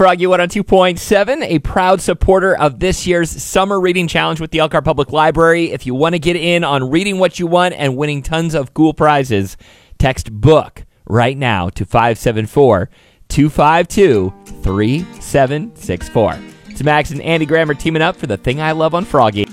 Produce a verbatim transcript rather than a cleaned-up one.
Froggy one oh two point seven, a proud supporter of this year's Summer Reading Challenge with the Elkhart Public Library. If you want to get in on reading what you want and winning tons of cool prizes, text BOOK right now to five seven four, two five two, three seven six four. It's Max and Andy Grammer teaming up for The Thing I Love on Froggy.